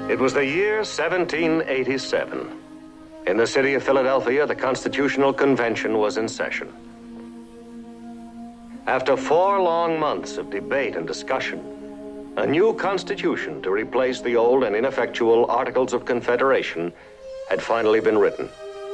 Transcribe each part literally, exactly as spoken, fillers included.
It was the year seventeen eighty-seven. In the city of Philadelphia, the Constitutional Convention was in session. After four long months of debate and discussion, a new constitution to replace the old and ineffectual Articles of Confederation had finally been written.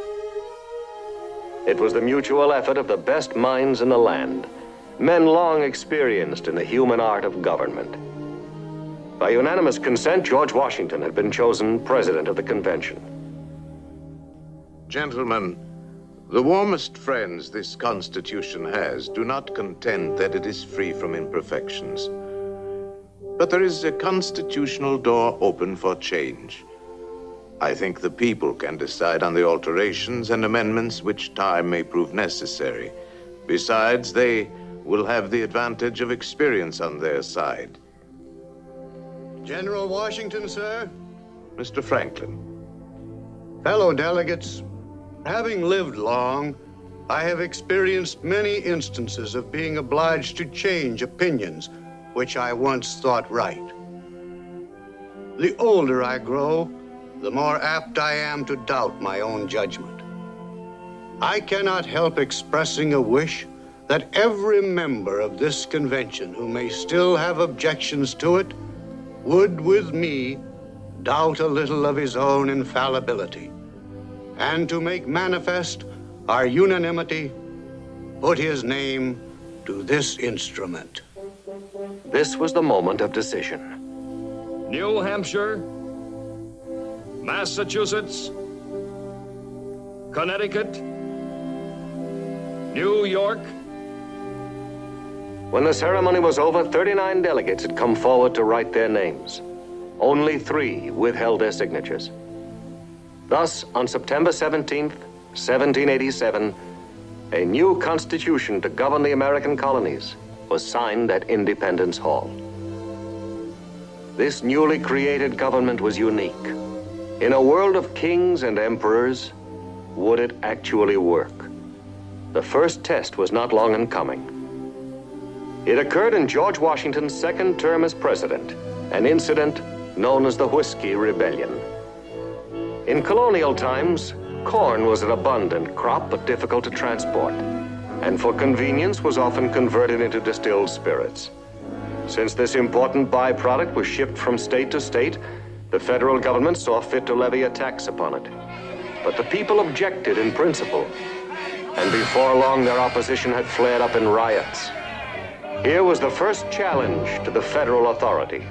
It was the mutual effort of the best minds in the land, men long experienced in the human art of government. By unanimous consent, George Washington had been chosen president of the convention. Gentlemen, the warmest friends this Constitution has do not contend that it is free from imperfections. But there is a constitutional door open for change. I think the people can decide on the alterations and amendments which time may prove necessary. Besides, they will have the advantage of experience on their side. General Washington, sir. Mister Franklin. Fellow delegates, having lived long, I have experienced many instances of being obliged to change opinions which I once thought right. The older I grow, the more apt I am to doubt my own judgment. I cannot help expressing a wish that every member of this convention who may still have objections to it would, with me, doubt a little of his own infallibility, and to make manifest our unanimity, put his name to this instrument. This was the moment of decision. New Hampshire, Massachusetts, Connecticut, New York. When the ceremony was over, thirty-nine delegates had come forward to write their names. Only three withheld their signatures. Thus, on September seventeenth, seventeen eighty-seven, a new constitution to govern the American colonies was signed at Independence Hall. This newly created government was unique. In a world of kings and emperors, would it actually work? The first test was not long in coming. It occurred in George Washington's second term as president, an incident known as the Whiskey Rebellion. In colonial times, corn was an abundant crop but difficult to transport, and for convenience was often converted into distilled spirits. Since this important byproduct was shipped from state to state, the federal government saw fit to levy a tax upon it. But the people objected in principle, and before long their opposition had flared up in riots. Here was the first challenge to the federal authority.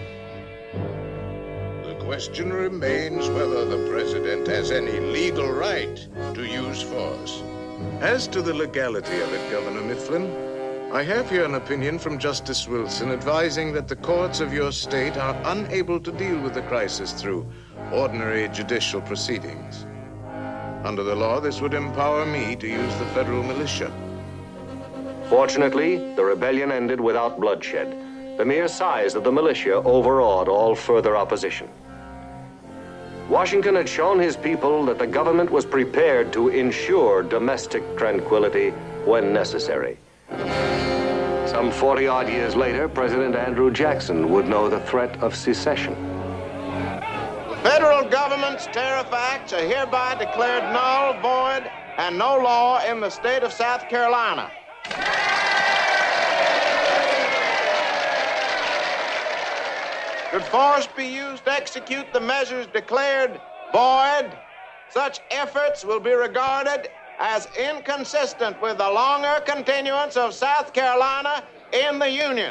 The question remains whether the president has any legal right to use force. As to the legality of it, Governor Mifflin, I have here an opinion from Justice Wilson advising that the courts of your state are unable to deal with the crisis through ordinary judicial proceedings. Under the law, this would empower me to use the federal militia. Fortunately, the rebellion ended without bloodshed. The mere size of the militia overawed all further opposition. Washington had shown his people that the government was prepared to ensure domestic tranquility when necessary. Some forty-odd years later, President Andrew Jackson would know the threat of secession. The federal government's tariff acts are hereby declared null, void, and no law in the state of South Carolina. Should force be used to execute the measures declared void, such efforts will be regarded as inconsistent with the longer continuance of South Carolina in the Union.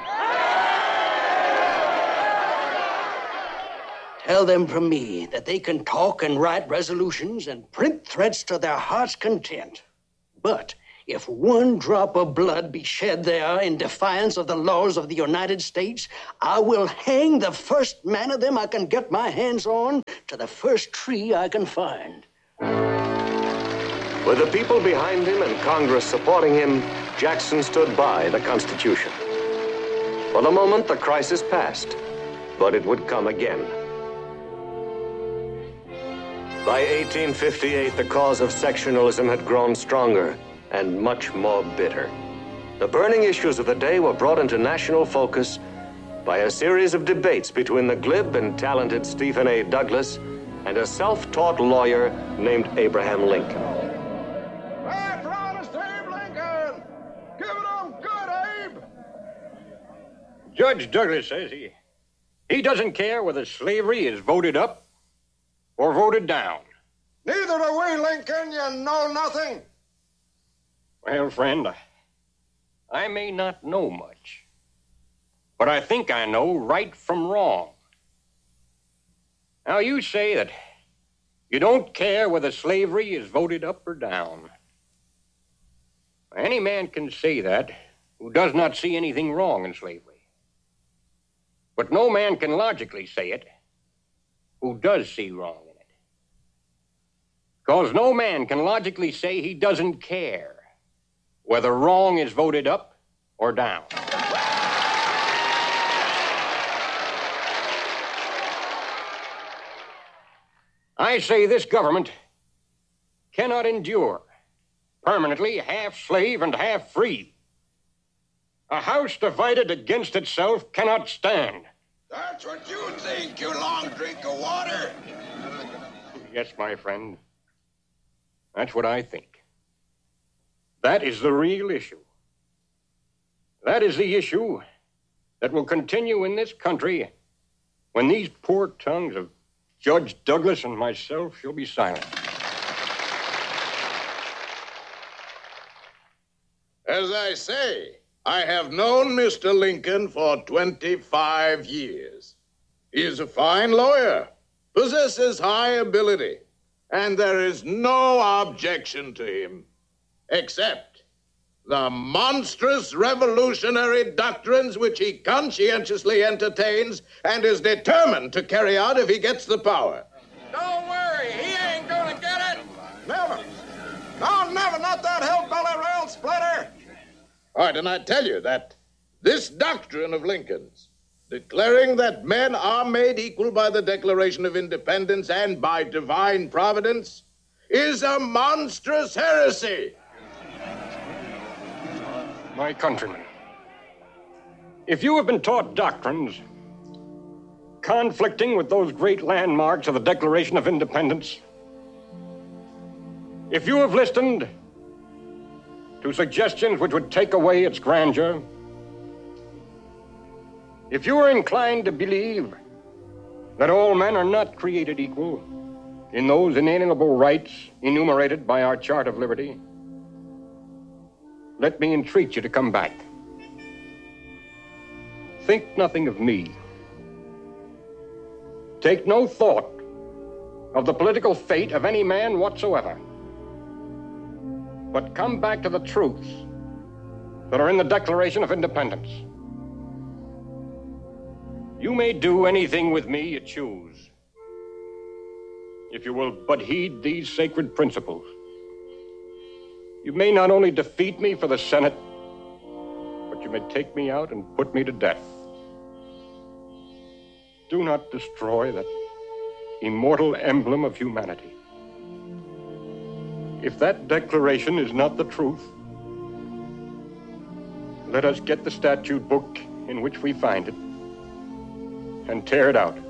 Tell them from me that they can talk and write resolutions and print threats to their heart's content. But if one drop of blood be shed there in defiance of the laws of the United States, I will hang the first man of them I can get my hands on to the first tree I can find. With the people behind him and Congress supporting him, Jackson stood by the Constitution. For the moment, the crisis passed, but it would come again. By eighteen fifty-eight, the cause of sectionalism had grown stronger and much more bitter. The burning issues of the day were brought into national focus, by a series of debates between the glib and talented Stephen A. Douglas and a self-taught lawyer named Abraham Lincoln. Hey, for honest Abe Lincoln! Give it up good, Abe! Judge Douglas says he, he doesn't care whether slavery is voted up or voted down. Neither do we, Lincoln. You know nothing. Well, friend, I, I may not know much, but I think I know right from wrong. Now, you say that you don't care whether slavery is voted up or down. Any man can say that who does not see anything wrong in slavery. But no man can logically say it who does see wrong in it. Because no man can logically say he doesn't care whether wrong is voted up or down. I say this government cannot endure permanently half slave and half free. A house divided against itself cannot stand. That's what you think, you long drink of water. Yes, my friend. That's what I think. That is the real issue. That is the issue that will continue in this country when these poor tongues of Judge Douglas and myself shall be silent. As I say, I have known Mister Lincoln for twenty-five years. He is a fine lawyer, possesses high ability, and there is no objection to him, except the monstrous revolutionary doctrines which he conscientiously entertains and is determined to carry out if he gets the power. Don't worry, he ain't gonna get it. Never. No, never, not that hillbilly rail splitter. All right, and I tell you that this doctrine of Lincoln's, declaring that men are made equal by the Declaration of Independence and by divine providence, is a monstrous heresy. My countrymen, if you have been taught doctrines conflicting with those great landmarks of the Declaration of Independence, if you have listened to suggestions which would take away its grandeur, if you are inclined to believe that all men are not created equal in those inalienable rights enumerated by our Chart of Liberty, let me entreat you to come back. Think nothing of me. Take no thought of the political fate of any man whatsoever. But come back to the truths that are in the Declaration of Independence. You may do anything with me you choose, if you will but heed these sacred principles. You may not only defeat me for the Senate, but you may take me out and put me to death. Do not destroy that immortal emblem of humanity. If that declaration is not the truth, let us get the statute book in which we find it and tear it out.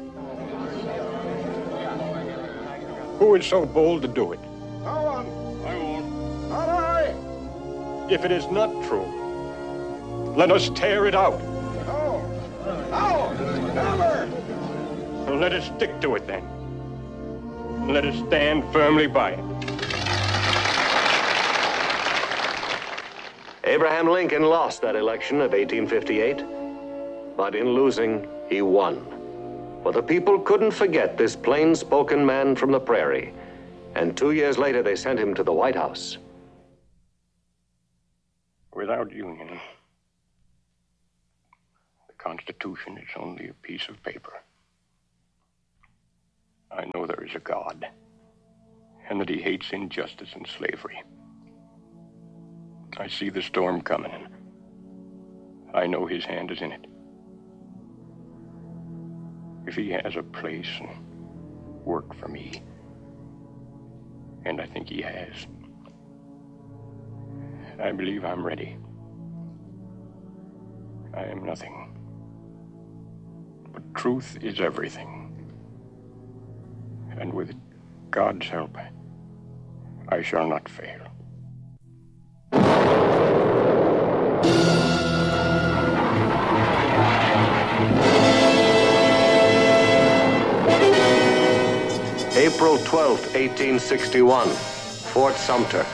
Who is so bold to do it? No one. I won't. Not I. If it is not true, let us tear it out. No. No. Never. So let us stick to it then. Let us stand firmly by it. Abraham Lincoln lost that election of eighteen fifty-eight, but in losing, he won. For the people couldn't forget this plain-spoken man from the prairie, and two years later they sent him to the White House. Without union, the Constitution is only a piece of paper. I know there is a God, and that he hates injustice and slavery. I see the storm coming, and I know his hand is in it. If he has a place and work for me, and I think he has, I believe I'm ready. I am nothing Truth is everything. And with God's help, I shall not fail. April twelfth, eighteen sixty-one, Fort Sumter.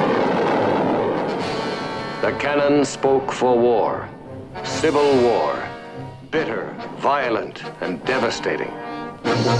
The cannon spoke for war, civil war, bitter, violent, and devastating.